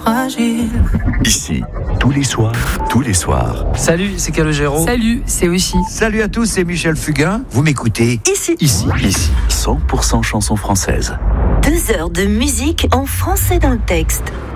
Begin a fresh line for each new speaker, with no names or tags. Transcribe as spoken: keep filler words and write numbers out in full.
fragile.
Ici, tous les soirs, tous les soirs.
Salut, c'est Calogero.
Salut, c'est Oshi.
Salut à tous, c'est Michel Fugain. Vous m'écoutez
Ici.
Ici, ici, cent pour cent chansons françaises.
Deux heures de musique en français dans le texte.